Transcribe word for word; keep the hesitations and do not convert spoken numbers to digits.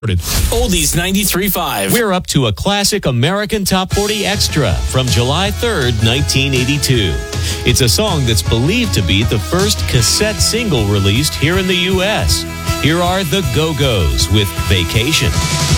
Oldies ninety-three point five. We're up to a classic American Top forty Extra from July third, nineteen eighty-two. It's a song that's believed to be the first cassette single released here in the U S. Here are the Go-Go's with Vacation.